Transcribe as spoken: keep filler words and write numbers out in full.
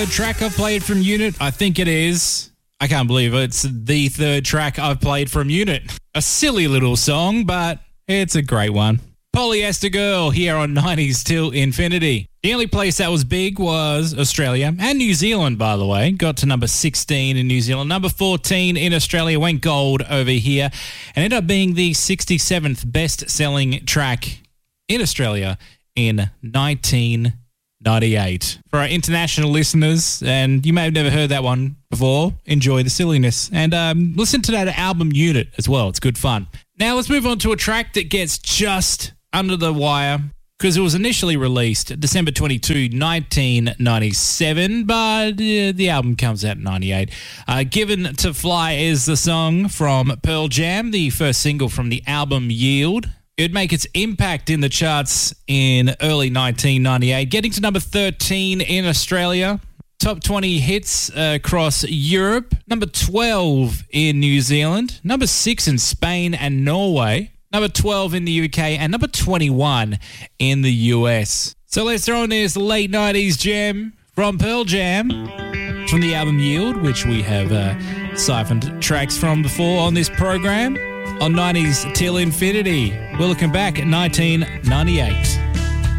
The track I've played from Unit, I think it is. I can't believe it. It's the third track I've played from Unit. A silly little song, but it's a great one. Polyester Girl here on nineties Till Infinity. The only place that was big was Australia and New Zealand, by the way. Got to number sixteen in New Zealand. Number fourteen in Australia, went gold over here and ended up being the sixty-seventh best-selling track in Australia in nineteen ninety-eight. For our international listeners, and you may have never heard that one before, enjoy the silliness. And um, listen to that album Unit as well. It's good fun. Now let's move on to a track that gets just under the wire because it was initially released December twenty-second, nineteen ninety-seven, but uh, the album comes out in ninety-eight. Uh, Given to Fly is the song from Pearl Jam, the first single from the album Yield. It would make its impact in the charts in early nineteen ninety-eight, getting to number thirteen in Australia. Top twenty hits uh, across Europe. Number twelve in New Zealand. Number six in Spain and Norway. Number twelve in the U K. And number twenty-one in the U S. So let's throw in this late nineties gem from Pearl Jam, from the album Yield, which we have uh, siphoned tracks from before on this program. On nineties Till Infinity. We're looking back at nineteen ninety-eight.